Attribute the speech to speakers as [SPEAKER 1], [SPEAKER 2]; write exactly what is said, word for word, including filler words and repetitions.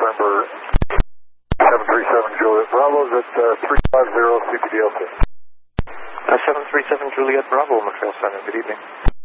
[SPEAKER 1] November seven three seven Juliet Bravo's at uh, three five zero C P D L C.
[SPEAKER 2] Uh, seven three seven Juliet Bravo, Montreal Center. Good evening.